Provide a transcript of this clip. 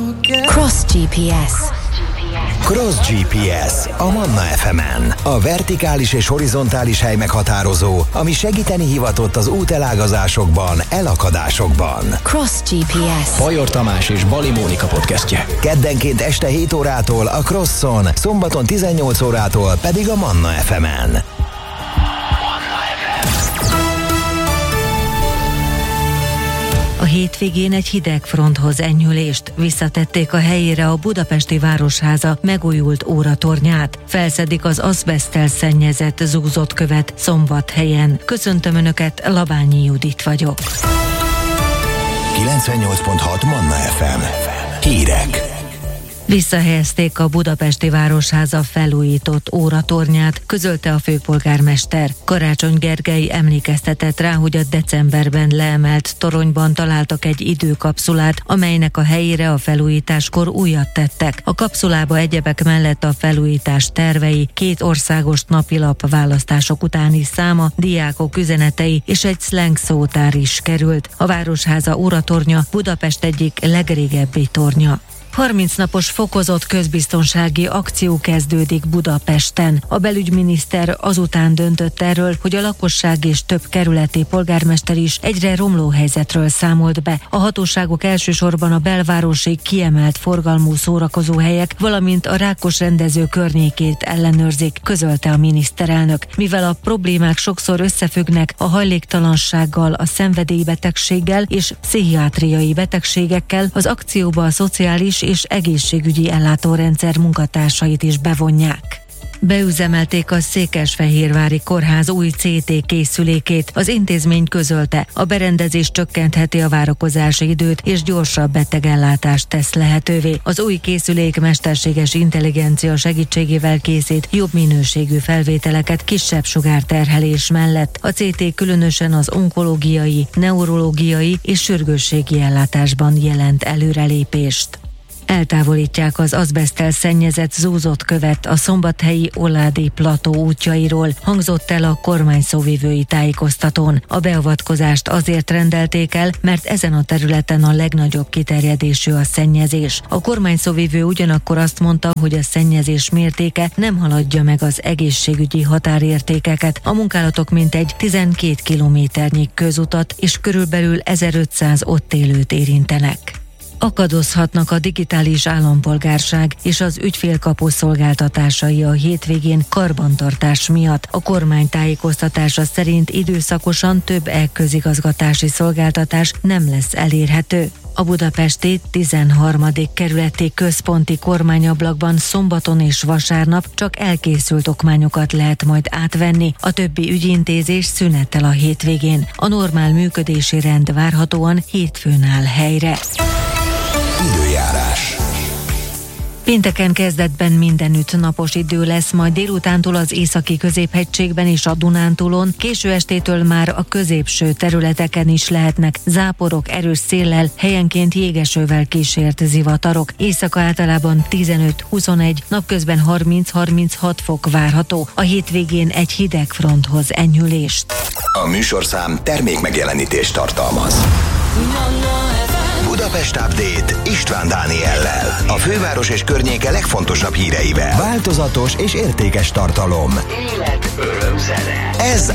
Cross GPS. Cross GPS a Manna FM-en. A vertikális és horizontális hely meghatározó, ami segíteni hivatott az útelágazásokban, elakadásokban. Cross GPS. Bajor Tamás és Bali Mónika podcastje. Keddenként este 7 órától a Crosson, szombaton 18 órától pedig a Manna FM-en. A hétvégén egy hidegfronthoz enyhülést visszatették a helyére a budapesti Városháza megújult óratornyát. Felszedik az azbeszttel szennyezett zúzott követ Szombathelyen. Köszöntöm Önöket, Labányi Judit vagyok. 98.6 Manna FM. Hírek. Visszahelyezték a budapesti Városháza felújított óratornyát, közölte a főpolgármester. Karácsony Gergely emlékeztetett rá, hogy a decemberben leemelt toronyban találtak egy időkapszulát, amelynek a helyére a felújításkor újat tettek. A kapszulába egyebek mellett a felújítás tervei, 2 országos napilap választások utáni száma, diákok üzenetei és egy szleng szótár is került. A Városháza óratornya Budapest egyik legrégebbi tornya. 30 napos fokozott közbiztonsági akció kezdődik Budapesten. A belügyminiszter azután döntött erről, hogy a lakosság és több kerületi polgármester is egyre romló helyzetről számolt be. A hatóságok elsősorban a belvárosi kiemelt forgalmú szórakozóhelyek, valamint a Rákos-rendező környékét ellenőrzik, közölte a miniszterelnök. Mivel a problémák sokszor összefüggnek a hajléktalansággal, a szenvedélybetegséggel és pszichiátriai betegségekkel, az akcióba a szociális és egészségügyi ellátórendszer munkatársait is bevonják. Beüzemelték a Székesfehérvári Kórház új CT készülékét. Az intézmény közölte, a berendezés csökkentheti a várakozási időt és gyorsabb betegellátást tesz lehetővé. Az új készülék mesterséges intelligencia segítségével készít jobb minőségű felvételeket kisebb sugárterhelés mellett. A CT különösen az onkológiai, neurológiai és sürgősségi ellátásban jelent előrelépést. Eltávolítják az azbeszttel szennyezett zúzott követ a szombathelyi Oládi plató útjairól, hangzott el a kormány szóvivői tájékoztatón. A beavatkozást azért rendelték el, mert ezen a területen a legnagyobb kiterjedésű a szennyezés. A kormány szóvivő ugyanakkor azt mondta, hogy a szennyezés mértéke nem haladja meg az egészségügyi határértékeket. A munkálatok mintegy 12 kilométernyi közutat és körülbelül 1500 ott élőt érintenek. Akadozhatnak a digitális állampolgárság és az ügyfélkapu szolgáltatásai a hétvégén karbantartás miatt. A kormány tájékoztatása szerint időszakosan több e-közigazgatási szolgáltatás nem lesz elérhető. A budapesti 13. kerületi központi kormányablakban szombaton és vasárnap csak elkészült okmányokat lehet majd átvenni. A többi ügyintézés szünetel a hétvégén. A normál működési rend várhatóan hétfőn áll helyre. Időjárás. Pénteken kezdetben mindenütt napos idő lesz, majd délutántól az északi középhegységben és a Dunántúlon, késő estétől már a középső területeken is lehetnek záporok, erős széllel, helyenként jégesővel kísért zivatarok. Éjszaka általában 15-21, napközben 30-36 fok várható. A hétvégén egy hidegfronthoz enyhülést. A műsorszám termékmegjelenítést tartalmaz. Budapest Update István Dániellel. A főváros és környéke legfontosabb híreivel. Változatos és értékes tartalom. Élet, öröm, zene. Ez